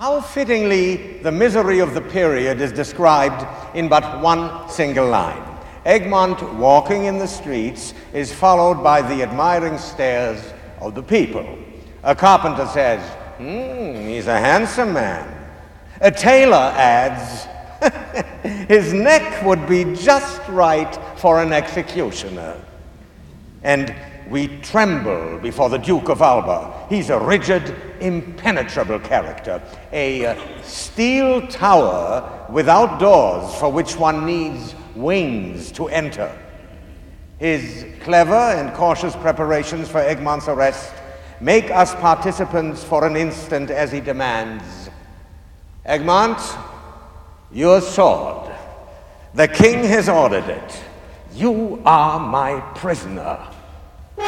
How fittingly the misery of the period is described in but one single line. Egmont, walking in the streets, is followed by the admiring stares of the people. A carpenter says, he's a handsome man. A tailor adds, his neck would be just right for an executioner. And we tremble before the Duke of Alba. He's a rigid, impenetrable character, a steel tower without doors for which one needs wings to enter. His clever and cautious preparations for Egmont's arrest make us participants for an instant as he demands, Egmont, your sword. The king has ordered it. You are my prisoner.